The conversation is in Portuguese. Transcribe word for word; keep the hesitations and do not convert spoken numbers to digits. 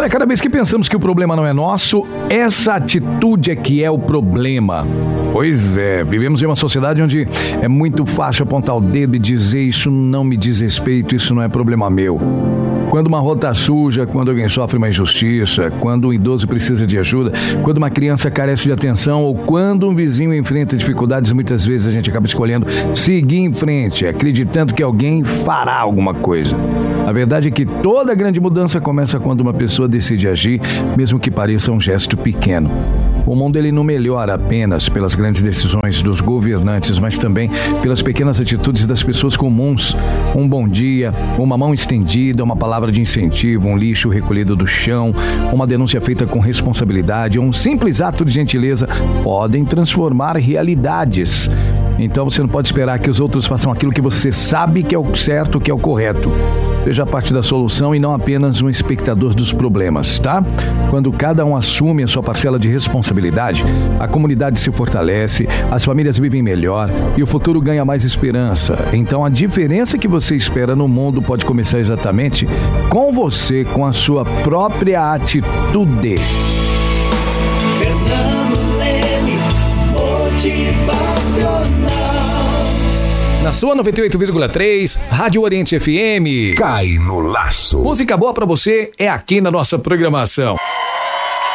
Olha, cada vez que pensamos que o problema não é nosso, essa atitude é que é o problema. Pois é, vivemos em uma sociedade onde é muito fácil apontar o dedo e dizer isso não me diz respeito, isso não é problema meu. Quando uma rua está suja, quando alguém sofre uma injustiça, quando um idoso precisa de ajuda, quando uma criança carece de atenção ou quando um vizinho enfrenta dificuldades, muitas vezes a gente acaba escolhendo seguir em frente, acreditando que alguém fará alguma coisa. A verdade é que toda grande mudança começa quando uma pessoa decide agir, mesmo que pareça um gesto pequeno. O mundo ele não melhora apenas pelas grandes decisões dos governantes, mas também pelas pequenas atitudes das pessoas comuns. Um bom dia, uma mão estendida, uma palavra de incentivo, um lixo recolhido do chão, uma denúncia feita com responsabilidade, um simples ato de gentileza podem transformar realidades. Então você não pode esperar que os outros façam aquilo que você sabe que é o certo, que é o correto. Seja parte da solução e não apenas um espectador dos problemas, tá? Quando cada um assume a sua parcela de responsabilidade, a comunidade se fortalece, as famílias vivem melhor e o futuro ganha mais esperança. Então a diferença que você espera no mundo pode começar exatamente com você, com a sua própria atitude. Fernando Leme, motivacional. Na sua noventa e oito vírgula três, Rádio Oriente F M. Cai no laço. Música boa pra você é aqui na nossa programação.